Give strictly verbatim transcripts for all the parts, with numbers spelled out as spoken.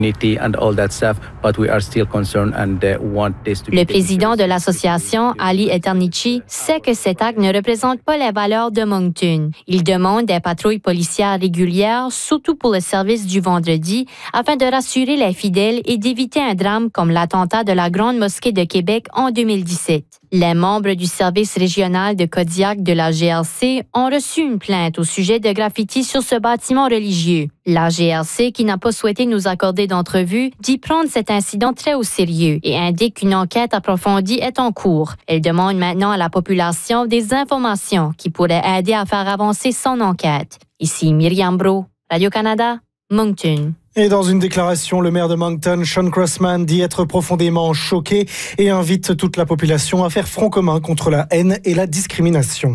Le président de l'association, Ali Eternichi, sait que cet acte ne représente pas les valeurs de Moncton. Il demande des patrouilles policières régulières, surtout pour le service du vendredi, afin de rassurer les fidèles et d'éviter un drame comme l'attentat de la Grande Mosquée de Québec en deux mille dix-sept. Les membres du service régional de Kodiak de la G R C ont reçu une plainte au sujet de graffitis sur ce bâtiment religieux. La G R C, qui n'a pas souhaité nous accorder d'entrevue, dit prendre cet incident très au sérieux et indique qu'une enquête approfondie est en cours. Elle demande maintenant à la population des informations qui pourraient aider à faire avancer son enquête. Ici Myriam Bro, Radio-Canada, Moncton. Et dans une déclaration, le maire de Moncton, Sean Crossman, dit être profondément choqué et invite toute la population à faire front commun contre la haine et la discrimination.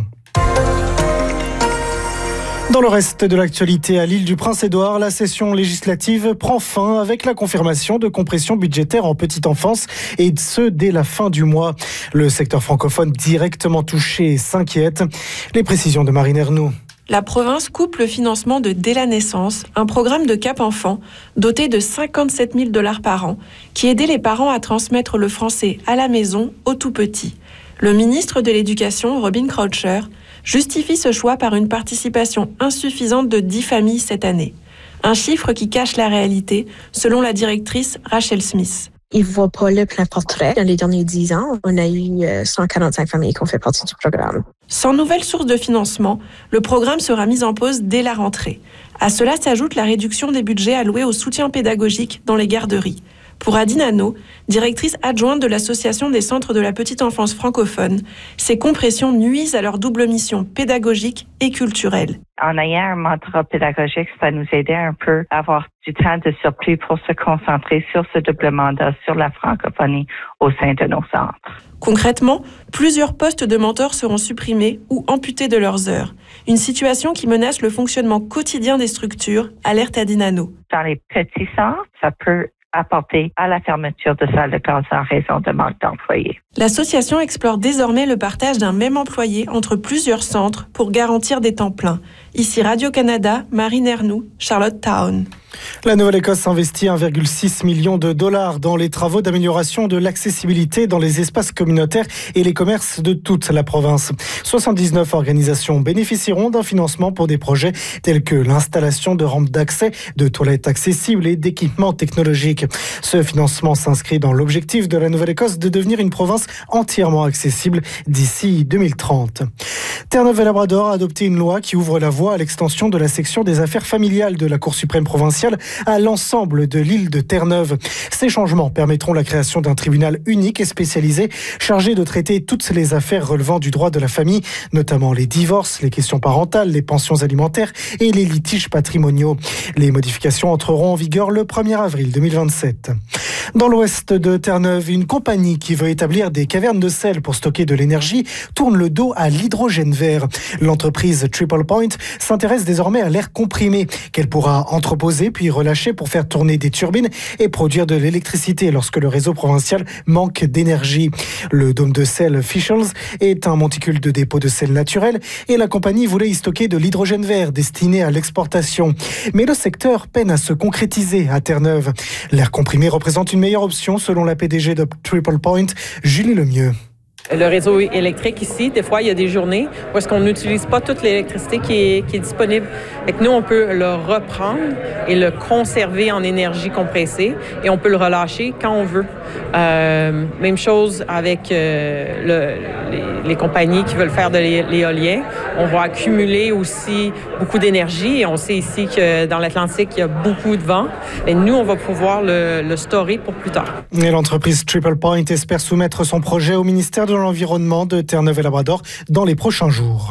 Dans le reste de l'actualité, à l'île du Prince-Édouard, la session législative prend fin avec la confirmation de compressions budgétaires en petite enfance et ce dès la fin du mois. Le secteur francophone directement touché s'inquiète. Les précisions de Marine Ernoult. La province coupe le financement de Dès la naissance, un programme de Cap Enfant doté de cinquante-sept mille dollars par an qui aidait les parents à transmettre le français à la maison aux tout-petits. Le ministre de l'Éducation, Robin Croucher, justifie ce choix par une participation insuffisante de dix familles cette année. Un chiffre qui cache la réalité, selon la directrice Rachel Smith. Il ne voit pas le plein portrait. Dans les derniers dix ans, on a eu cent quarante-cinq familles qui ont fait partie du programme. Sans nouvelle source de financement, le programme sera mis en pause dès la rentrée. À cela s'ajoute la réduction des budgets alloués au soutien pédagogique dans les garderies. Pour Adine Hano, directrice adjointe de l'Association des centres de la petite enfance francophone, ces compressions nuisent à leur double mission pédagogique et culturelle. En ayant un mandat pédagogique, ça nous aidait un peu à avoir du temps de surplus pour se concentrer sur ce double mandat, sur la francophonie au sein de nos centres. Concrètement, plusieurs postes de mentors seront supprimés ou amputés de leurs heures. Une situation qui menace le fonctionnement quotidien des structures, alerte Adine Hano. Dans les petits centres, ça peut apporter à la fermeture de salles de classe en raison de manque d'employés. L'association explore désormais le partage d'un même employé entre plusieurs centres pour garantir des temps pleins. Ici Radio-Canada, Marine Ernoult, Charlottetown. La Nouvelle-Écosse investit un virgule six million de dollars dans les travaux d'amélioration de l'accessibilité dans les espaces communautaires et les commerces de toute la province. soixante-dix-neuf organisations bénéficieront d'un financement pour des projets tels que l'installation de rampes d'accès, de toilettes accessibles et d'équipements technologiques. Ce financement s'inscrit dans l'objectif de la Nouvelle-Écosse de devenir une province entièrement accessible d'ici deux mille trente. Terre-Neuve et Labrador a adopté une loi qui ouvre la voie à l'extension de la section des affaires familiales de la Cour suprême provinciale à l'ensemble de l'île de Terre-Neuve. Ces changements permettront la création d'un tribunal unique et spécialisé chargé de traiter toutes les affaires relevant du droit de la famille, notamment les divorces, les questions parentales, les pensions alimentaires et les litiges patrimoniaux. Les modifications entreront en vigueur le premier avril deux mille vingt-sept. Dans l'ouest de Terre-Neuve, une compagnie qui veut établir des cavernes de sel pour stocker de l'énergie tourne le dos à l'hydrogène vert. L'entreprise Triple Point s'intéresse désormais à l'air comprimé qu'elle pourra entreposer puis relâcher pour faire tourner des turbines et produire de l'électricité lorsque le réseau provincial manque d'énergie. Le dôme de sel Fischls est un monticule de dépôt de sel naturel et la compagnie voulait y stocker de l'hydrogène vert destiné à l'exportation. Mais le secteur peine à se concrétiser à Terre-Neuve. L'air comprimé représente une meilleure option selon la P D G de Triple Point, Julie Lemieux. Le réseau électrique ici, des fois, il y a des journées où est-ce qu'on n'utilise pas toute l'électricité qui est, qui est disponible. Et que nous, on peut le reprendre et le conserver en énergie compressée et on peut le relâcher quand on veut. Euh, même chose avec euh, le, les, les compagnies qui veulent faire de l'éolien. On va accumuler aussi beaucoup d'énergie et on sait ici que dans l'Atlantique, il y a beaucoup de vent. Et nous, on va pouvoir le, le storer pour plus tard. Et l'entreprise Triple Point espère soumettre son projet au ministère de l'Environnement de Terre-Neuve et Labrador dans les prochains jours.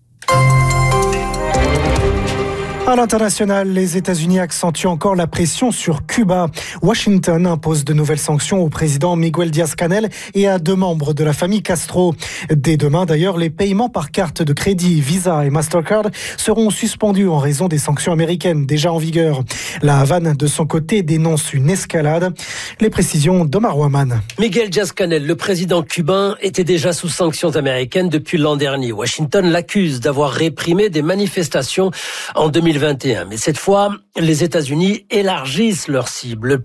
À l'international, les États-Unis accentuent encore la pression sur Cuba. Washington impose de nouvelles sanctions au président Miguel Díaz-Canel et à deux membres de la famille Castro. Dès demain, d'ailleurs, les paiements par carte de crédit, Visa et Mastercard seront suspendus en raison des sanctions américaines déjà en vigueur. La Havane, de son côté, dénonce une escalade. Les précisions d'Omar Waman. Miguel Díaz-Canel, le président cubain, était déjà sous sanctions américaines depuis l'an dernier. Washington l'accuse d'avoir réprimé des manifestations en deux mille vingt et un. Mais cette fois, les États-Unis élargissent leur cible.